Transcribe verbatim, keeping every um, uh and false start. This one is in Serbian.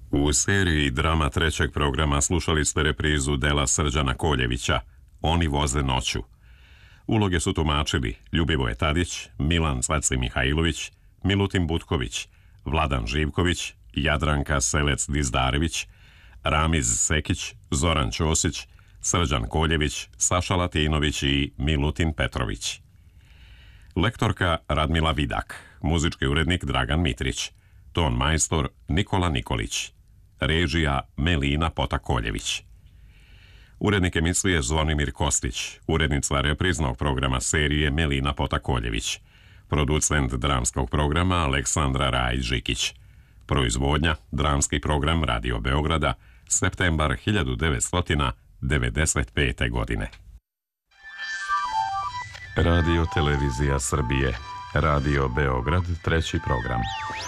U seriji drama trećeg programa slušali ste reprizu dela Srđana Koljevića Oni voze noću. Uloge su tumačili Ljubivoje Tadić, Milan Cvaci Mihajlović, Milutin Butković, Vladan Živković, Jadranka Selec-Dizdarević, Ramiz Sekić, Zoran Ćosić, Srđan Koljević, Saša Latinović i Milutin Petrović. Lektorka Radmila Vidak, muzički urednik Dragan Mitrić, ton majstor Nikola Nikolić, režija Melina Potakoljević. Urednik emisije Zvonimir Kostić, urednica repriznog programa serije Melina Potakoljević, producent dramskog programa Aleksandra Rajić-Žikić, proizvodnja dramski program Radio Beograda, septembar hiljadu devetsto devedeset pete. godine. Radio Televizija Srbije, Radio Beograd, treći program.